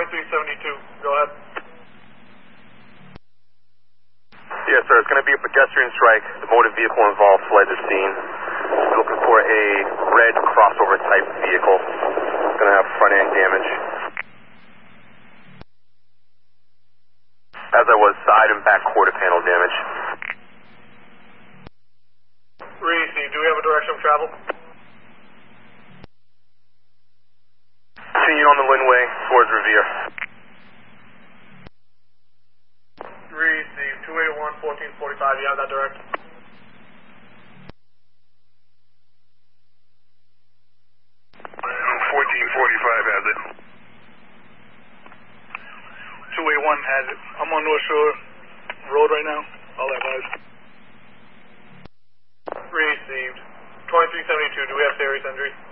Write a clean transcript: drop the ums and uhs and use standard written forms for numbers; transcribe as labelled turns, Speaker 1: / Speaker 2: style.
Speaker 1: 2372, go ahead.
Speaker 2: Yes, sir. It's going to be a pedestrian strike. The motor vehicle involved fled the scene. We're looking for a red crossover type vehicle. It's going to have front end damage. As I was, side and back quarter panel damage.
Speaker 1: Receive. Do we have a direction of travel?
Speaker 2: Continuing on the Linway towards Revere.
Speaker 1: Receive. 281, 1445. You have that direct?
Speaker 2: 1445 has it.
Speaker 1: 281 has it. I'm on North Shore Road right now. All advised. Received. 2372, do we have serious injury?